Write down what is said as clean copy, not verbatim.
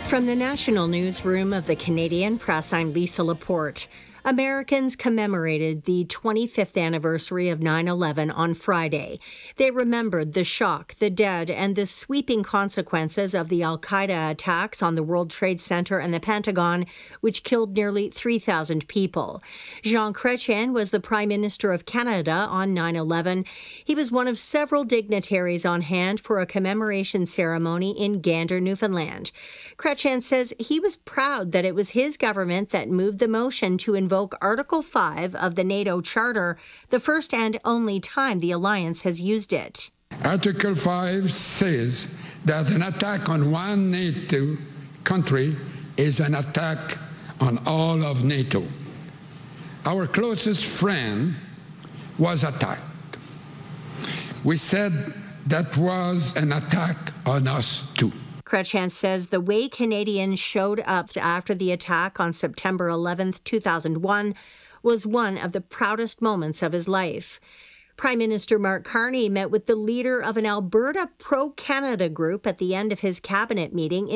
From the National Newsroom of the Canadian Press, I'm Lisa Laporte. Americans commemorated the 25th anniversary of 9/11 on Friday. They remembered the shock, the dead, and the sweeping consequences of the al-Qaeda attacks on the World Trade Center and the Pentagon, which killed nearly 3,000 people. Jean Chrétien was the Prime Minister of Canada on 9/11. He was one of several dignitaries on hand for a commemoration ceremony in Gander, Newfoundland. Chrétien says he was proud that it was his government that moved the motion to invoke Article 5 of the NATO Charter, the first and only time the alliance has used it. Article 5 says that an attack on one NATO country is an attack on all of NATO. Our closest friend was attacked. We said that was an attack on us too. Chrétien says the way Canadians showed up after the attack on September 11th, 2001 was one of the proudest moments of his life. Prime Minister Mark Carney met with the leader of an Alberta pro-Canada group at the end of his cabinet meeting